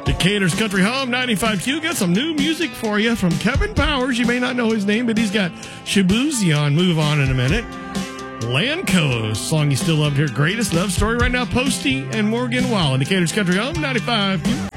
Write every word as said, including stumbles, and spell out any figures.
Decatur's Country Home, ninety-five Q. Got some new music for you from Kevin Powers. You may not know his name, but he's got Shabuzi on Move On in a minute. Lanco, song you still love here. Greatest Love Story right now. Posty and Morgan Wallen. Decatur's Country Home, ninety-five Q.